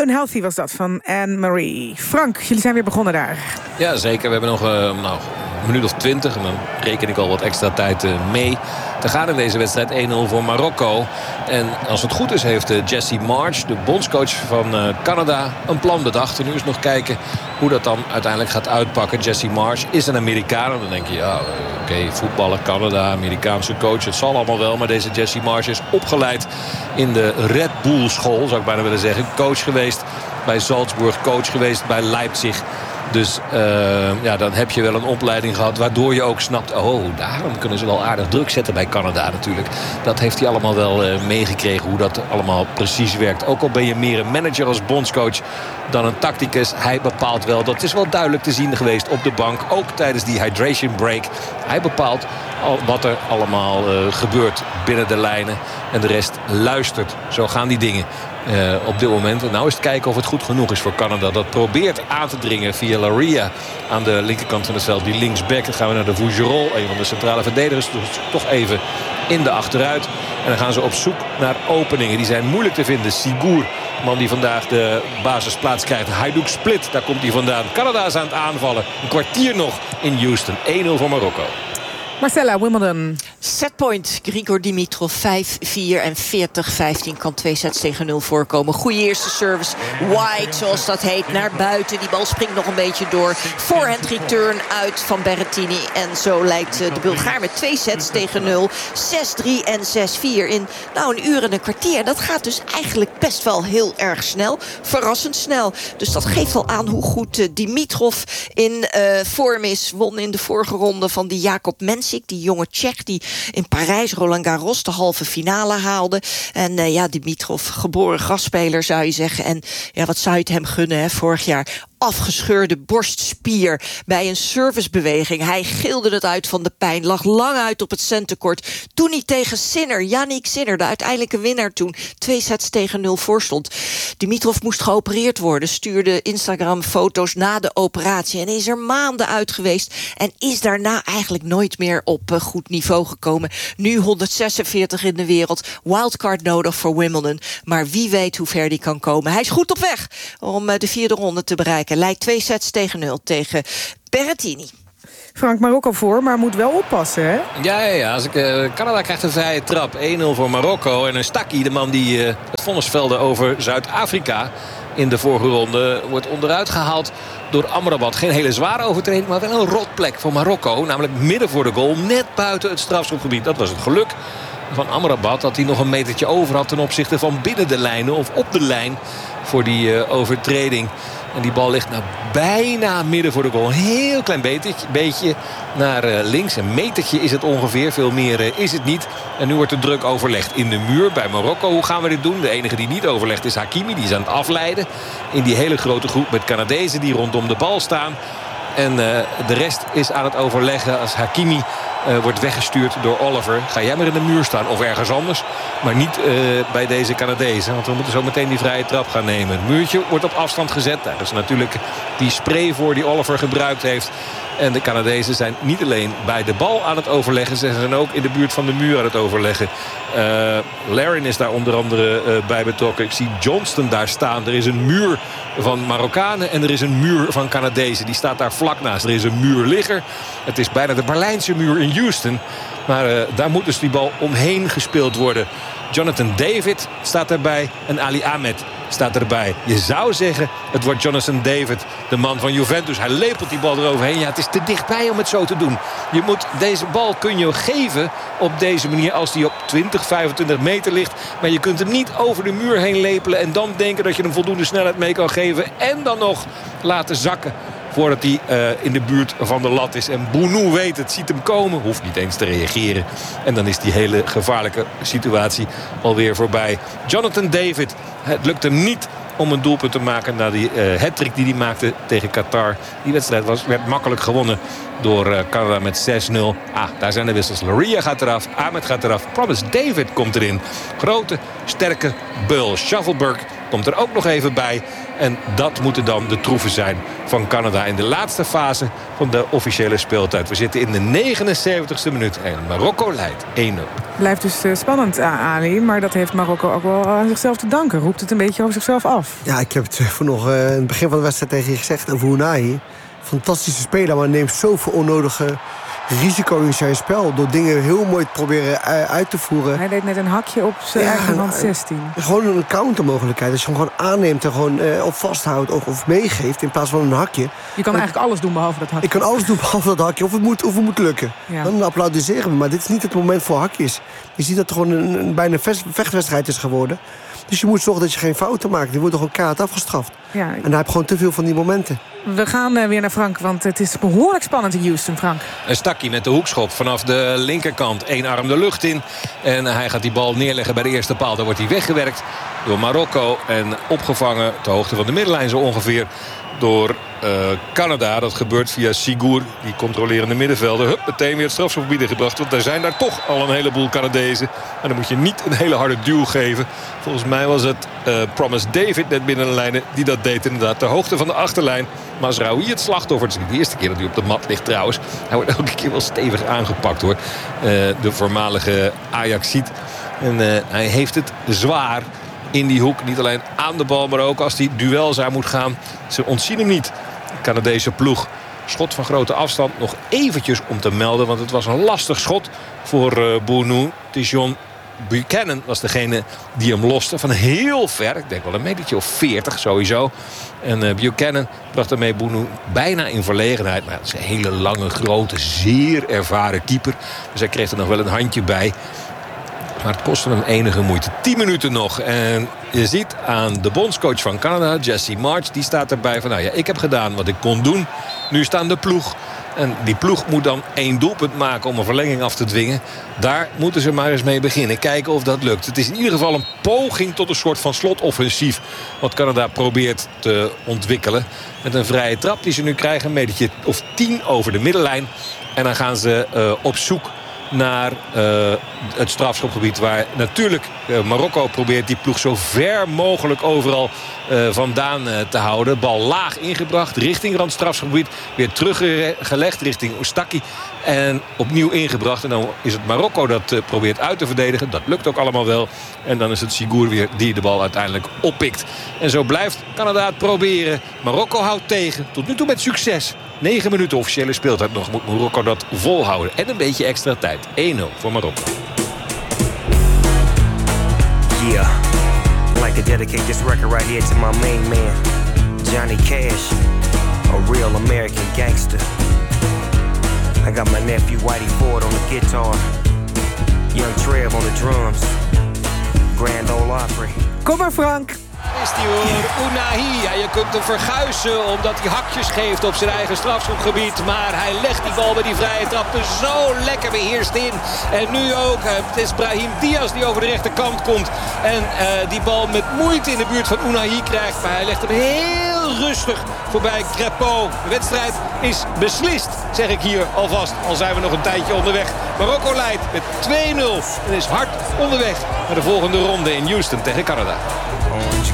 Unhealthy was dat van Anne-Marie. Frank, jullie zijn weer begonnen daar. Ja, zeker. We hebben nog een minuut of 20. En dan reken ik al wat extra tijd mee te gaan in deze wedstrijd. 1-0 voor Marokko. En als het goed is heeft Jesse Marsch, de bondscoach van Canada, een plan bedacht. En nu is nog kijken hoe dat dan uiteindelijk gaat uitpakken. Jesse Marsch is een Amerikaan. En dan denk je, ja, oké, voetballer, Canada, Amerikaanse coach. Het zal allemaal wel. Maar deze Jesse Marsch is opgeleid in de Red Bull school, zou ik bijna willen zeggen. Coach geweest bij Salzburg, coach geweest bij Leipzig. Dus dan heb je wel een opleiding gehad waardoor je ook snapt, daarom kunnen ze wel aardig druk zetten bij Canada natuurlijk. Dat heeft hij allemaal wel meegekregen, hoe dat allemaal precies werkt. Ook al ben je meer een manager als bondscoach dan een tacticus. Hij bepaalt wel, dat is wel duidelijk te zien geweest op de bank. Ook tijdens die hydration break. Hij bepaalt wat er allemaal gebeurt binnen de lijnen. En de rest luistert. Zo gaan die dingen. Op dit moment. En nou is het kijken of het goed genoeg is voor Canada. Dat probeert aan te dringen via Laria aan de linkerkant van het veld. Die linksback. Dan gaan we naar de Vougerol. Een van de centrale verdedigers. Dus toch even in de achteruit. En dan gaan ze op zoek naar openingen. Die zijn moeilijk te vinden. Sigour, man die vandaag de basisplaats krijgt. Hajduk Split, daar komt hij vandaan. Canada is aan het aanvallen. Een kwartier nog in Houston. 1-0 voor Marokko. Marcella, Wimbledon. Setpoint, Grigor Dimitrov 5-4 en 40-15 kan 2 sets tegen 0 voorkomen. Goeie eerste service. Wide, zoals dat heet, naar buiten. Die bal springt nog een beetje door. Forehand return uit van Berrettini. En zo lijkt de Bulgaar met 2 sets tegen 0. 6-3 en 6-4 in een uur en een kwartier. Dat gaat dus eigenlijk best wel heel erg snel. Verrassend snel. Dus dat geeft al aan hoe goed Dimitrov in vorm is. Won in de vorige ronde van die Jakob Mensik. Die jonge Tsjech die in Parijs Roland Garros de halve finale haalde. En Dimitrov, geboren grasspeler zou je zeggen. En wat zou je het hem gunnen, hè? Vorig jaar afgescheurde borstspier bij een servicebeweging. Hij gilde het uit van de pijn, lag lang uit op het centenkort. Toen hij tegen Sinner, Yannick Sinner, de uiteindelijke winnaar toen, 2 sets tegen 0 voorstond. Dimitrov moest geopereerd worden, stuurde Instagram-foto's na de operatie en is er maanden uit geweest en is daarna eigenlijk nooit meer op goed niveau gekomen. Nu 146 in de wereld, wildcard nodig voor Wimbledon, maar wie weet hoe ver die kan komen. Hij is goed op weg om de 4e ronde te bereiken. Leidt 2 sets tegen 0 tegen Berrettini. Frank, Marokko voor, maar moet wel oppassen, hè? Ja. Canada krijgt een vrije trap. 1-0 voor Marokko. En een Stakkie, de man die het vonnis velde over Zuid-Afrika in de vorige ronde, wordt onderuit gehaald door Amrabat. Geen hele zware overtreding, maar wel een rotplek voor Marokko. Namelijk midden voor de goal, net buiten het strafschopgebied. Dat was het geluk van Amrabat, dat hij nog een metertje over had ten opzichte van binnen de lijnen of op de lijn voor die overtreding. En die bal ligt bijna midden voor de goal. Een heel klein beetje naar links. Een metertje is het ongeveer. Veel meer is het niet. En nu wordt de druk overlegd in de muur bij Marokko. Hoe gaan we dit doen? De enige die niet overlegt is Hakimi. Die is aan het afleiden in die hele grote groep met Canadezen die rondom de bal staan. En de rest is aan het overleggen als Hakimi wordt weggestuurd door Oliver. Ga jij maar in de muur staan of ergens anders. Maar niet bij deze Canadezen. Want we moeten zo meteen die vrije trap gaan nemen. Het muurtje wordt op afstand gezet. Daar is natuurlijk die spray voor die Oliver gebruikt heeft. En de Canadezen zijn niet alleen bij de bal aan het overleggen. Ze zijn ook in de buurt van de muur aan het overleggen. Larin is daar onder andere bij betrokken. Ik zie Johnston daar staan. Er is een muur van Marokkanen en er is een muur van Canadezen. Die staat daar vlak naast. Er is een muurligger. Het is bijna de Berlijnse muur in Houston. Maar daar moet dus die bal omheen gespeeld worden. Jonathan David staat erbij en Ali Ahmed staat erbij. Je zou zeggen, het wordt Jonathan David, de man van Juventus. Hij lepelt die bal eroverheen. Ja, het is te dichtbij om het zo te doen. Deze bal kun je geven op deze manier als die op 20, 25 meter ligt. Maar je kunt hem niet over de muur heen lepelen en dan denken dat je hem voldoende snelheid mee kan geven. En dan nog laten zakken voordat hij in de buurt van de lat is. En Bounou weet het, ziet hem komen. Hoeft niet eens te reageren. En dan is die hele gevaarlijke situatie alweer voorbij. Jonathan David, het lukt hem niet om een doelpunt te maken na die hat-trick die hij maakte tegen Qatar. Die wedstrijd werd makkelijk gewonnen door Canada met 6-0. Daar zijn de wissels. Laria gaat eraf, Ahmed gaat eraf. Promise David komt erin. Grote, sterke beul. Shuffleberg komt er ook nog even bij. En dat moeten dan de troeven zijn van Canada in de laatste fase van de officiële speeltijd. We zitten in de 79ste minuut en Marokko leidt 1-0. Blijft dus spannend, Ali. Maar dat heeft Marokko ook wel aan zichzelf te danken. Roept het een beetje over zichzelf af. Ja, ik heb het nog in het begin van de wedstrijd tegen je gezegd over Ounahi. Fantastische speler, maar neemt zoveel onnodige risico in zijn spel. Door dingen heel mooi te proberen uit te voeren. Hij deed net een hakje op zijn eigen rand 16. Gewoon een countermogelijkheid. Als je hem gewoon aanneemt en gewoon op vasthoudt of meegeeft in plaats van een hakje. Je kan eigenlijk alles doen behalve dat hakje. Ik kan alles doen behalve dat hakje. Of het moet lukken. Ja. Dan applaudisseren we. Maar dit is niet het moment voor hakjes. Je ziet dat het gewoon een bijna vechtwedstrijd is geworden. Dus je moet zorgen dat je geen fouten maakt. Die wordt toch een kaart afgestraft. Ja. En hij heeft gewoon te veel van die momenten. We gaan weer naar Frank, want het is behoorlijk spannend in Houston, Frank. Een Stakkie met de hoekschop vanaf de linkerkant. 1 arm de lucht in. En hij gaat die bal neerleggen bij de eerste paal. Dan wordt hij weggewerkt door Marokko. En opgevangen ter hoogte van de middenlijn zo ongeveer door Canada. Dat gebeurt via Sigour, die controlerende middenvelder. Meteen weer het strafschopgebied gebracht. Want er zijn daar toch al een heleboel Canadezen. En dan moet je niet een hele harde duw geven. Volgens mij was het Promise David net binnen de lijnen die dat deed. Inderdaad, ter hoogte van de achterlijn. Mazraoui het slachtoffer. Het is niet de eerste keer dat hij op de mat ligt trouwens. Hij wordt elke keer wel stevig aangepakt hoor. De voormalige Ajaxiet. En hij heeft het zwaar in die hoek. Niet alleen aan de bal, maar ook als hij duel zou moet gaan. Ze ontzien hem niet. De Canadese ploeg. Schot van grote afstand. Nog eventjes om te melden. Want het was een lastig schot voor Bounou. Dijon Buchanan was degene die hem loste. Van heel ver. Ik denk wel een metertje of 40 sowieso. En Buchanan bracht daarmee Bounou bijna in verlegenheid. Maar het is een hele lange, grote, zeer ervaren keeper. Dus hij kreeg er nog wel een handje bij. Maar het kostte hem enige moeite. 10 minuten nog. En je ziet aan de bondscoach van Canada, Jesse March, die staat erbij van, nou ja, ik heb gedaan wat ik kon doen. Nu staan de ploeg. En die ploeg moet dan 1 doelpunt maken om een verlenging af te dwingen. Daar moeten ze maar eens mee beginnen. Kijken of dat lukt. Het is in ieder geval een poging tot een soort van slotoffensief wat Canada probeert te ontwikkelen. Met een vrije trap die ze nu krijgen. Een metertje of 10 over de middenlijn. En dan gaan ze op zoek naar het strafschopgebied waar natuurlijk Marokko probeert die ploeg zo ver mogelijk overal vandaan te houden. Bal laag ingebracht richting randstrafschopgebied. Weer teruggelegd richting Oustaki. En opnieuw ingebracht. En dan is het Marokko dat probeert uit te verdedigen. Dat lukt ook allemaal wel. En dan is het Sigour weer die de bal uiteindelijk oppikt. En zo blijft Canada het proberen. Marokko houdt tegen. Tot nu toe met succes. 9 minuten officiële speeltijd nog. Moet Marokko dat volhouden. En een beetje extra tijd. 1-0 voor Marokko. Yeah. I'd like to dedicate this record right here to my main man, Johnny Cash, a real American gangster. I got my nephew Whitey Ford on the guitar, Young Trev on the drums, Grand Ole Opry. Kom maar Frank. Is die hoor, Ounahi. Ja, je kunt hem verguizen omdat hij hakjes geeft op zijn eigen strafschopgebied. Maar hij legt die bal bij die vrije trap er zo lekker beheerst in. En nu ook, het is Brahim Diaz die over de rechterkant komt. En die bal met moeite in de buurt van Ounahi krijgt. Maar hij legt hem heel rustig voorbij Crepeau. De wedstrijd is beslist, zeg ik hier alvast. Al zijn we nog een tijdje onderweg. Marokko leidt met 2-0 en is hard onderweg naar de volgende ronde in Houston tegen Canada.